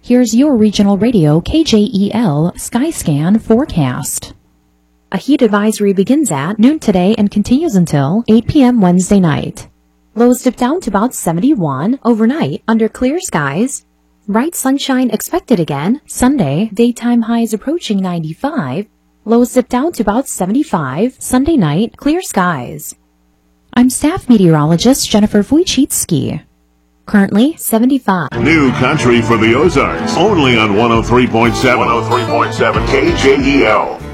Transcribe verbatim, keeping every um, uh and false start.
Here's your regional radio K J E L Skyscan forecast. A heat advisory begins at noon today and continues until eight p m Wednesday night. Lows dip down to about seventy-one overnight under clear skies. Bright sunshine expected again Sunday. Daytime highs approaching ninety-five. Lows dip down to about seventy-five. Sunday night, clear skies. I'm staff meteorologist Jennifer Wojcicki. Currently seventy-five. New country for the Ozarks. Only on one oh three point seven. one oh three point seven K J E L.